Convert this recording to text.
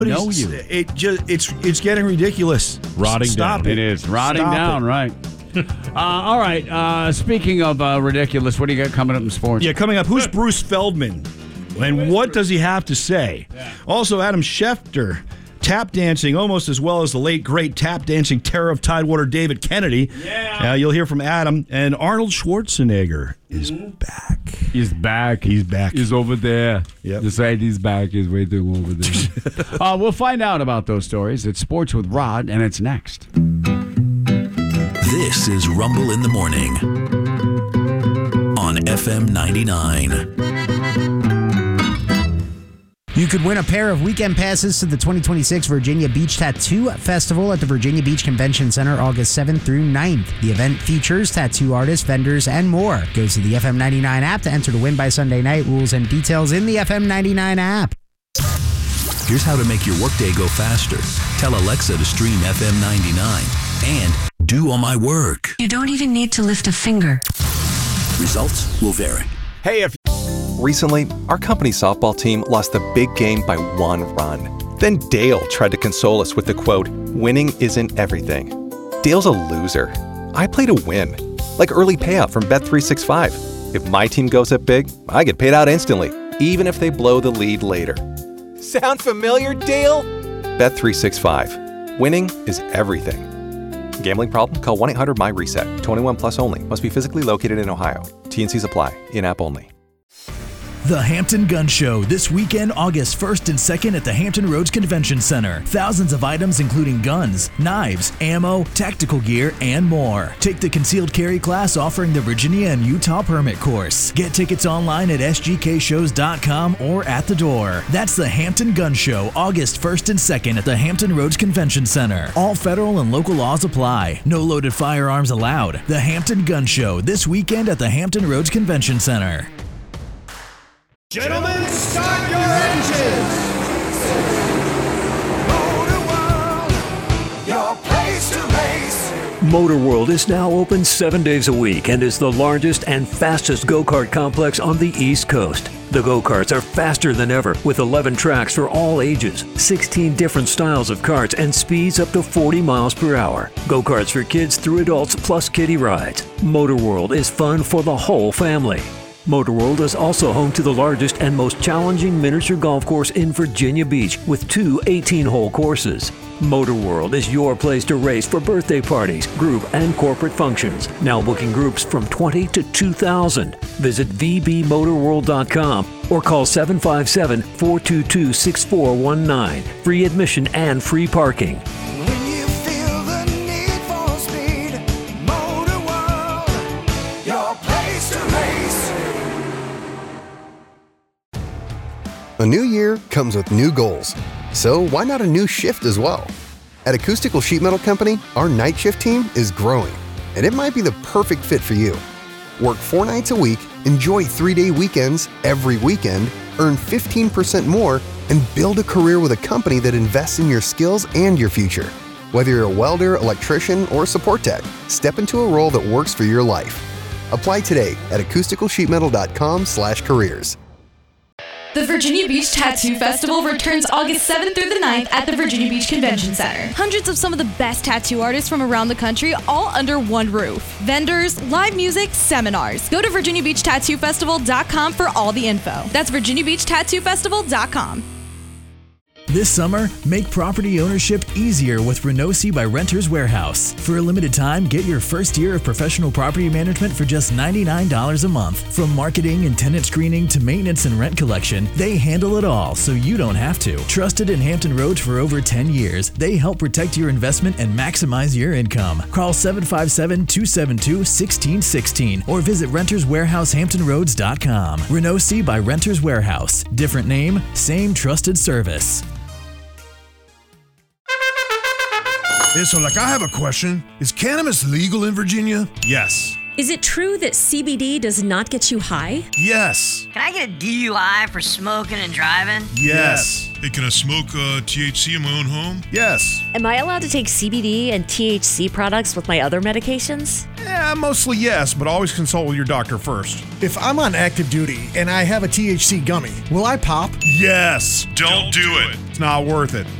know you. It's getting ridiculous. Rotting Stop down. it. It is. Rotting Stop down, it. right. All right. Speaking of ridiculous, what do you got coming up in sports? Yeah, coming up, who's Bruce Feldman? And what does he have to say? Yeah. Also, Adam Schefter, tap dancing almost as well as the late, great tap dancing terror of Tidewater David Kennedy. Yeah. You'll hear from Adam. And Arnold Schwarzenegger is back. He's back. He's back. He's over there. Yep. The side he's back is waiting over there. We'll find out about those stories. It's Sports with Rod, and it's next. This is Rumble in the Morning on FM 99. You could win a pair of weekend passes to the 2026 Virginia Beach Tattoo Festival at the Virginia Beach Convention Center August 7th through 9th. The event features tattoo artists, vendors, and more. Go to the FM 99 app to enter to win by Sunday night. Rules and details in the FM 99 app. Here's how to make your workday go faster. Tell Alexa to stream FM 99 and do all my work. You don't even need to lift a finger. Results will vary. Hey, Recently, our company softball team lost the big game by 1 run. Then Dale tried to console us with the quote, "Winning isn't everything." Dale's a loser. I play to win. Like early payout from Bet365. If my team goes up big, I get paid out instantly, even if they blow the lead later. Sound familiar, Dale? Bet365. Winning is everything. Gambling problem? Call 1-800-MY-RESET. 21 plus only. Must be physically located in Ohio. T&Cs apply. In-app only. The Hampton Gun Show this weekend, August 1st and 2nd at the Hampton Roads Convention Center. Thousands of items including guns, knives, ammo, tactical gear, and more. Take the concealed carry class offering the Virginia and Utah permit course. Get tickets online at sgkshows.com or at the door. That's the Hampton Gun Show, August 1st and 2nd at the Hampton Roads Convention Center. All federal and local laws apply. No loaded firearms allowed. The Hampton Gun Show this weekend at the Hampton Roads Convention Center. Gentlemen, start your engines! Motor World, your place to race. Motor World is now open 7 days a week and is the largest and fastest go-kart complex on the East Coast. The go-karts are faster than ever with 11 tracks for all ages, 16 different styles of karts, and speeds up to 40 miles per hour. Go-karts for kids through adults plus kiddie rides. Motor World is fun for the whole family. Motor World is also home to the largest and most challenging miniature golf course in Virginia Beach with 2 18-hole courses. Motor World is your place to race for birthday parties, group, and corporate functions. Now booking groups from 20 to 2,000. Visit vbmotorworld.com or call 757-422-6419. Free admission and free parking. A new year comes with new goals, so why not a new shift as well? At Acoustical Sheet Metal Company, our night shift team is growing, and it might be the perfect fit for you. Work 4 nights a week, enjoy 3-day weekends every weekend, earn 15% more, and build a career with a company that invests in your skills and your future. Whether you're a welder, electrician, or support tech, step into a role that works for your life. Apply today at acousticalsheetmetal.com/careers. The Virginia Beach Tattoo Festival returns August 7th through the 9th at the Virginia Beach Convention Center. Hundreds of some of the best tattoo artists from around the country, all under one roof. Vendors, live music, seminars. Go to VirginiaBeachTattooFestival.com for all the info. That's VirginiaBeachTattooFestival.com. This summer, make property ownership easier with Renosi by Renters Warehouse. For a limited time, get your first year of professional property management for just $99 a month. From marketing and tenant screening to maintenance and rent collection, they handle it all so you don't have to. Trusted in Hampton Roads for over 10 years, they help protect your investment and maximize your income. Call 757-272-1616 or visit renterswarehousehamptonroads.com. Renosi by Renters Warehouse. Different name, same trusted service. Yeah, so I have a question. Is cannabis legal in Virginia? Yes. Is it true that CBD does not get you high? Yes. Can I get a DUI for smoking and driving? Yes. Hey, can I smoke THC in my own home? Yes. Am I allowed to take CBD and THC products with my other medications? Yeah, mostly yes, but always consult with your doctor first. If I'm on active duty and I have a THC gummy, will I pop? Yes. Don't do it. It's not worth it.